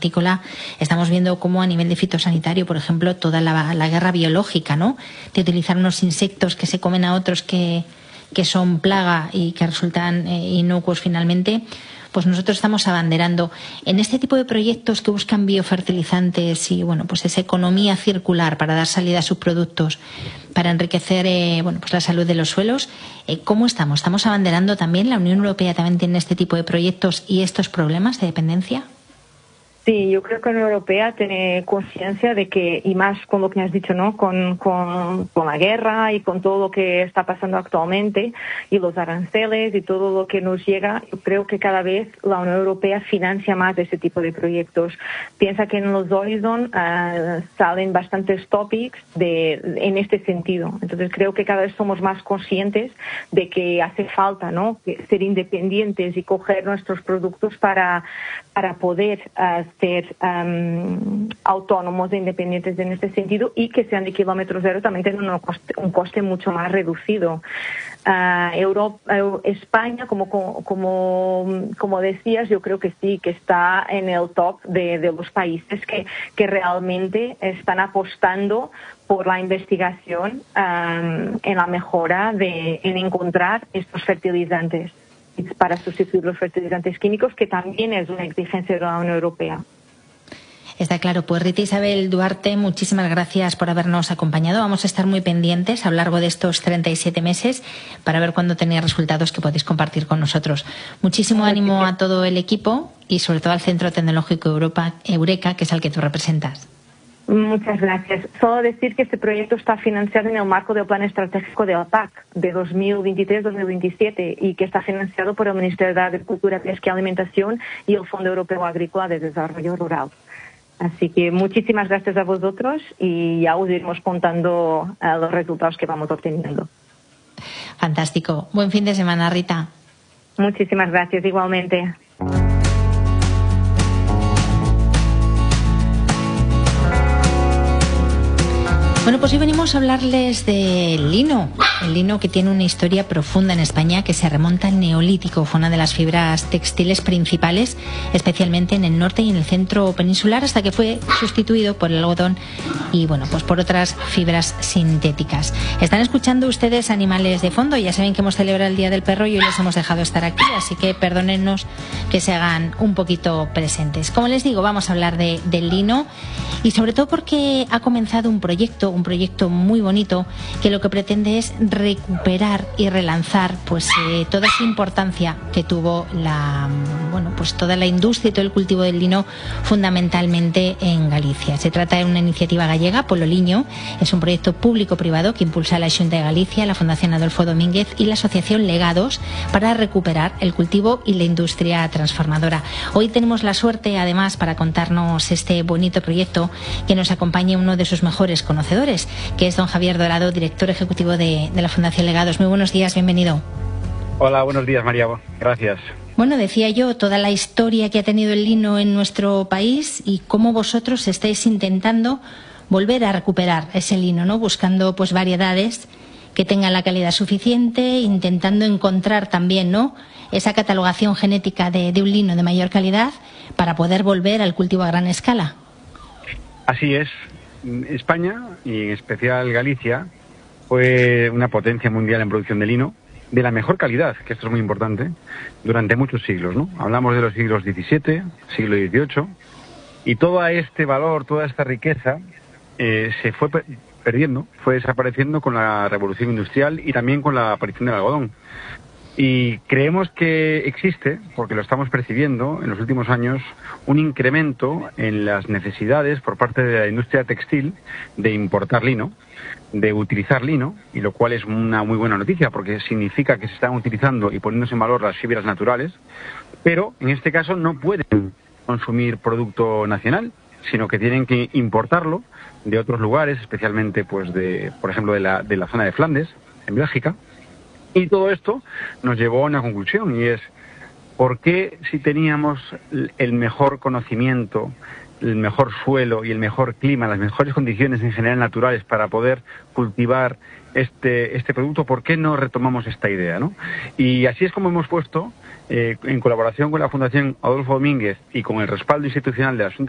hortícola estamos viendo cómo a nivel de fitosanitario, por ejemplo, toda la guerra biológica, ¿no? De utilizar unos insectos que se comen a otros que son plaga y que resultan inocuos finalmente, pues nosotros estamos abanderando en este tipo de proyectos que buscan biofertilizantes y pues esa economía circular para dar salida a sus productos, para enriquecer pues la salud de los suelos. ¿Cómo estamos? ¿Estamos abanderando también? ¿La Unión Europea también tiene este tipo de proyectos y estos problemas de dependencia? Sí, yo creo que la Unión Europea tiene conciencia de que, y más con lo que has dicho, ¿no? Con la guerra y con todo lo que está pasando actualmente y los aranceles y todo lo que nos llega, yo creo que cada vez la Unión Europea financia más ese tipo de proyectos. Piensa que en los Horizon salen bastantes topics en este sentido. Entonces creo que cada vez somos más conscientes de que hace falta, ¿no? Ser independientes y coger nuestros productos para poder ser autónomos e independientes en este sentido, y que sean de kilómetro cero también tienen un coste mucho más reducido. España, como decías, yo creo que sí, que está en el top de los países que realmente están apostando por la investigación en la mejora en encontrar estos fertilizantes para sustituir los fertilizantes químicos, que también es una exigencia de la Unión Europea. Está claro. Pues Rita Isabel Duarte, muchísimas gracias por habernos acompañado. Vamos a estar muy pendientes a lo largo de estos 37 meses para ver cuándo tenéis resultados que podéis compartir con nosotros. Muchísimo ánimo a todo el equipo y sobre todo al Centro Tecnológico Europa, Eureka, que es al que tú representas. Muchas gracias. Solo decir que este proyecto está financiado en el marco del Plan Estratégico de la PAC de 2023-2027 y que está financiado por el Ministerio de Agricultura, Pesca y Alimentación y el Fondo Europeo Agrícola de Desarrollo Rural. Así que muchísimas gracias a vosotros y ya os iremos contando los resultados que vamos obteniendo. Fantástico. Buen fin de semana, Rita. Muchísimas gracias, igualmente. Bueno, pues hoy venimos a hablarles del lino. El lino, que tiene una historia profunda en España que se remonta al Neolítico. Fue una de las fibras textiles principales, especialmente en el norte y en el centro peninsular, hasta que fue sustituido por el algodón y pues por otras fibras sintéticas. Están escuchando ustedes Animales de Fondo. Ya saben que hemos celebrado el Día del Perro y hoy les hemos dejado estar aquí, así que perdónennos que se hagan un poquito presentes. Como les digo, vamos a hablar del lino y sobre todo porque ha comenzado un proyecto muy bonito que lo que pretende es recuperar y relanzar toda esa importancia que tuvo toda la industria y todo el cultivo del lino fundamentalmente en Galicia. Se trata de una iniciativa gallega, Pololiño. Es un proyecto público-privado que impulsa la Xunta de Galicia, la Fundación Adolfo Domínguez y la Asociación Legados para recuperar el cultivo y la industria transformadora. Hoy tenemos la suerte, además, para contarnos este bonito proyecto, que nos acompañe uno de sus mejores conocedores, que es don Javier Dorado, director ejecutivo de la Fundación Legados. Muy buenos días, bienvenido. Hola, buenos días, María. Gracias. Bueno, decía yo, toda la historia que ha tenido el lino en nuestro país y cómo vosotros estáis intentando volver a recuperar ese lino, ¿no? Buscando variedades que tengan la calidad suficiente, intentando encontrar también, ¿no?, esa catalogación genética de un lino de mayor calidad para poder volver al cultivo a gran escala. Así es. España, y en especial Galicia, fue una potencia mundial en producción de lino de la mejor calidad, que esto es muy importante, durante muchos siglos, ¿no? Hablamos de los siglos XVII, siglo XVIII, y todo este valor, toda esta riqueza se fue perdiendo, fue desapareciendo con la revolución industrial y también con la aparición del algodón. Y creemos que existe, porque lo estamos percibiendo en los últimos años, un incremento en las necesidades por parte de la industria textil de importar lino, de utilizar lino, y lo cual es una muy buena noticia porque significa que se están utilizando y poniéndose en valor las fibras naturales, pero en este caso no pueden consumir producto nacional, sino que tienen que importarlo de otros lugares, especialmente por ejemplo de la zona de Flandes, en Bélgica. Y todo esto nos llevó a una conclusión, y es: ¿por qué, si teníamos el mejor conocimiento, el mejor suelo y el mejor clima, las mejores condiciones en general naturales para poder cultivar este producto, por qué no retomamos esta idea, ¿no? Y así es como hemos puesto, en colaboración con la Fundación Adolfo Domínguez y con el respaldo institucional de la